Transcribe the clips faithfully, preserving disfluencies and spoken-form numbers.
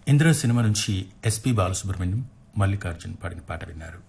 Indra cinema నుంచి SP Balasubrahmanyam, Mallikarjun పాడిన పాట విన్నారు.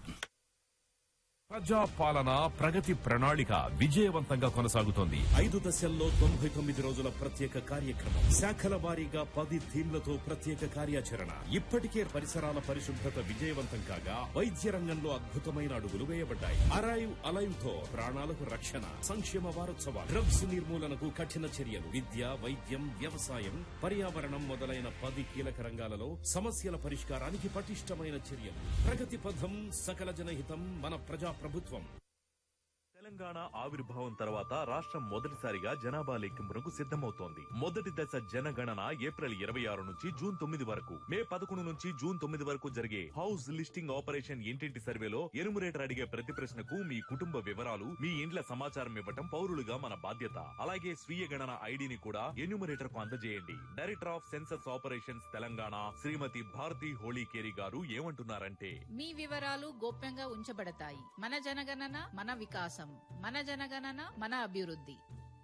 ప్రజా పాలన ప్రగతి ప్రణాళిక విజయవంతంగా కొనసాగుతోంది. ఐదు దశల్లో తొంభై తొమ్మిది రోజుల ప్రత్యేక కార్యక్రమం, శాఖల వారీగా పది థీమ్లతో ప్రత్యేక కార్యాచరణ. ఇప్పటికే పరిసరాల పరిశుభ్రత విజయవంతం కాగా వైద్య రంగంలో అద్భుతమైన అడుగులు వేయబడ్డాయి. అరైవ్ అలైవ్ తో ప్రాణాలకు రక్షణ. సంక్షేమ వారోత్సవాలు, డ్రగ్స్ నిర్మూలనకు కఠిన చర్యలు, విద్య, వైద్యం, వ్యవసాయం, పర్యావరణం మొదలైన పది కీలక రంగాలలో సమస్యల పరిష్కారానికి పటిష్టమైన చర్యలు. ప్రగతి పథం, సకల జనహితం, మన ప్రజా ప్రభుత్వం. తెలంగాణ ఆవిర్భావం తర్వాత రాష్ట్రం మొదటిసారిగా జనాభా లెక్కింపునకు సిద్దమవుతోంది. మొదటి దశ జనగణన ఏప్రిల్ ఇరవై ఆరు నుంచి జూన్ తొమ్మిది వరకు, మే పదకొండు నుంచి జూన్ తొమ్మిది వరకు జరిగే హౌస్ లిస్టింగ్ ఆపరేషన్ ఇంటింటి సర్వేలో ఎనుమరేటర్ అడిగే ప్రతి ప్రశ్నకు మీ కుటుంబ వివరాలు, మీ ఇండ్ల సమాచారం ఇవ్వటం పౌరులుగా మన బాధ్యత. అలాగే స్వీయ గణన ఐడిని కూడా ఎన్యూమరేటర్ కు అందజేయండి. Director of census operations Telangana శ్రీమతి భారతి హోళీకేరి గారు ఏమంటున్నారంటే, మీ వివరాలు గోప్యంగా ఉంచబడతాయి. మన జనగణన మన వికాసం, మన జనగణన మన అభివృద్ధి.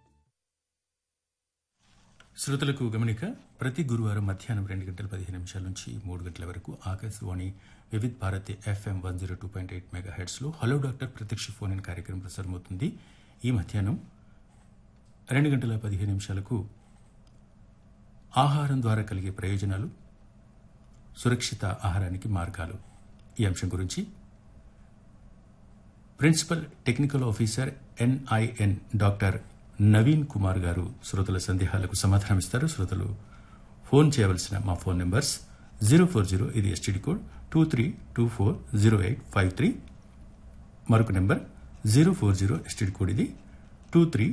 శ్రోతలకు గమనిక, ప్రతి గురువారం మధ్యాహ్నం రెండు గంటల పదిహేను నిమిషాల నుంచి మూడు గంటల వరకు Akashvani Vividh Bharati FM one zero two point eight mega heads లో హలో డాక్టర్ ప్రత్యక్ష ఫోన్ ఇన్ కార్యక్రమం ప్రసారమవుతుంది. ఈ మధ్యాహ్నం రెండు గంటల పదిహేను నిమిషాలకు ఆహారం ద్వారా కలిగే ప్రయోజనాలు, సురక్షిత ఆహారానికి మార్గాలు, ఈ అంశం గురించి principal technical officer NIN doctor Naveen Kumar గారు శ్రోతల సందేహాలకు సమాధానమిస్తారు. శ్రోతలు ఫోన్ చేయవలసిన మా phone numbers zero four zero, ఇది STD code, two three two four zero eight five three. మరొక number zero four zero, STD code ఇది టూ త్రీ